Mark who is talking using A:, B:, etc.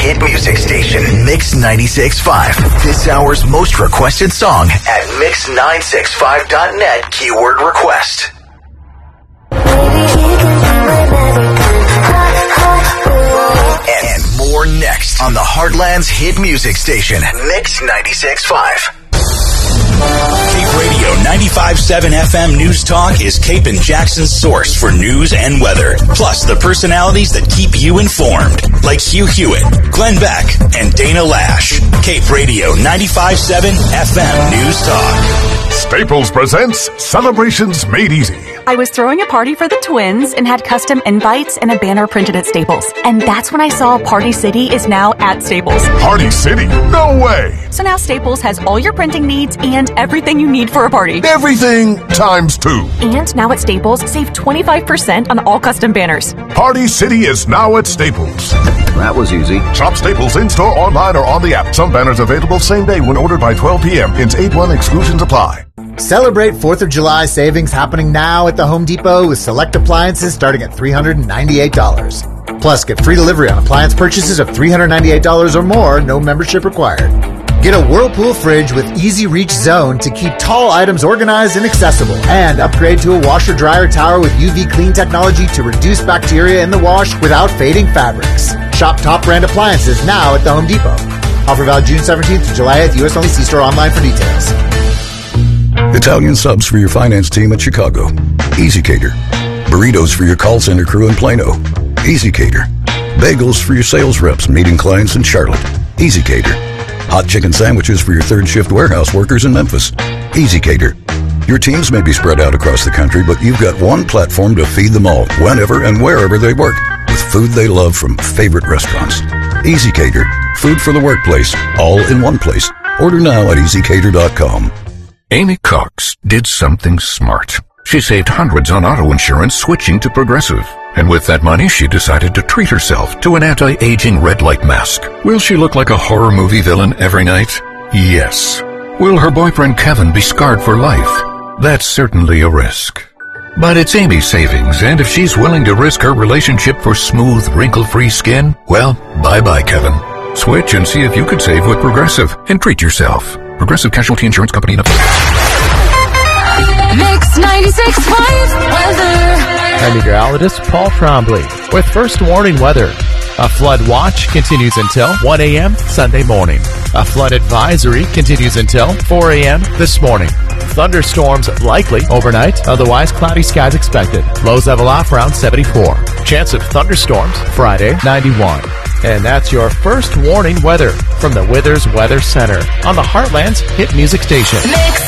A: hit music station, Mix 96.5. This hour's most requested song at mix965.net, keyword request. And more next on the Heartland's hit music station, Mix 96.5. Cape Radio 95.7 FM News Talk is Cape and Jackson's source for news and weather. Plus the personalities that keep you informed, like Hugh Hewitt, Glenn Beck, and Dana Lash. Cape Radio 95.7 FM News Talk.
B: Staples presents Celebrations Made Easy.
C: I was throwing a party for the twins and had custom invites and a banner printed at Staples. And that's when I saw Party City is now at Staples.
B: Party City? No way!
C: So now Staples has all your printing needs and everything you need for a party.
B: Everything times 2.
C: And now at Staples, save 25% on all custom banners.
B: Party City is now at Staples.
D: That was easy.
B: Shop Staples in-store, online, or on the app. Some banners available same day when ordered by 12 p.m. Ins 8-1 exclusions apply.
E: Celebrate 4th of July savings happening now at the Home Depot with select appliances starting at $398. Plus, get free delivery on appliance purchases of $398 or more, no membership required. Get a Whirlpool fridge with Easy Reach Zone to keep tall items organized and accessible. And upgrade to a washer-dryer tower with UV clean technology to reduce bacteria in the wash without fading fabrics. Shop top brand appliances now at the Home Depot. Offer valid June 17th to July 8th. U.S. only. See store online for details.
F: Italian subs for your finance team at Chicago. Easy Cater. Burritos for your call center crew in Plano. Easy Cater. Bagels for your sales reps meeting clients in Charlotte. Easy Cater. Hot chicken sandwiches for your third shift warehouse workers in Memphis. Easy Cater. Your teams may be spread out across the country, but you've got one platform to feed them all, whenever and wherever they work, with food they love from favorite restaurants. Easy Cater. Food for the workplace, all in one place. Order now at easycater.com.
G: Amy Cox did something smart. She saved hundreds on auto insurance switching to Progressive. And with that money, she decided to treat herself to an anti-aging red light mask. Will she look like a horror movie villain every night? Yes. Will her boyfriend Kevin be scarred for life? That's certainly a risk. But it's Amy's savings, and if she's willing to risk her relationship for smooth, wrinkle-free skin, well, bye-bye, Kevin. Switch and see if you could save with Progressive and treat yourself. Progressive Casualty Insurance Company.
H: Mix 96.5 weather.
I: I'm meteorologist Paul Trombley with first warning weather. A flood watch continues until 1 a.m. Sunday morning. A flood advisory continues until 4 a.m. this morning. Thunderstorms likely overnight, otherwise cloudy skies expected. Lows level off around 74. Chance of thunderstorms Friday, 91. And that's your first warning weather from the Withers Weather Center on the Heartland's hit music station.